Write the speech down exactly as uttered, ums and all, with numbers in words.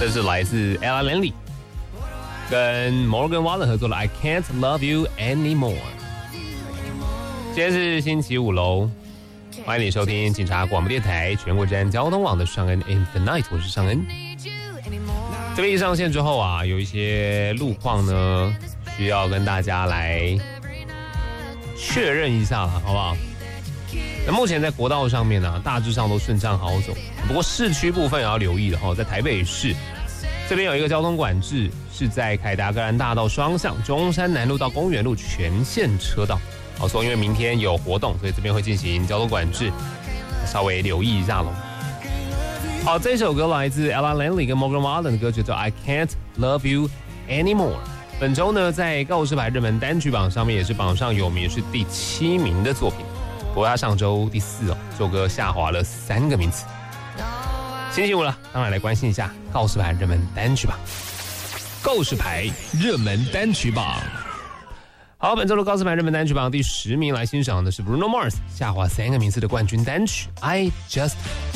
这是来自 Ella Langley 跟 Morgan Wallen 合作的 I Can't Love You Anymore。 今天是星期五喽，欢迎你收听警察广播电台全国治安交通网的尚恩 In the Night， 我是尚恩。这边一上线之后啊，有一些路况呢需要跟大家来确认一下了，好不好？那目前在国道上面呢、啊，大致上都顺畅好走，不过市区部分也要留意的哈，在台北市这边有一个交通管制，是在凯达格兰大道双向中山南路到公园路全线车道。好，说因为明天有活动，所以这边会进行交通管制，稍微留意一下喽。好，这首歌来自 Ella Langley 跟 Morgan Wallen 的歌曲叫 I Can't Love You Anymore。本周呢，在告示牌热门单曲榜上面也是榜上有名，是第七名的作品。不过他上周第四哦，这首歌下滑了三个名次。星期五了，当然来关心一下告示牌热门单曲榜。告示牌热门单曲榜。好，本周的告示牌热门单曲榜第十名来欣赏的是 Bruno Mars 下滑三个名次的冠军单曲 I Just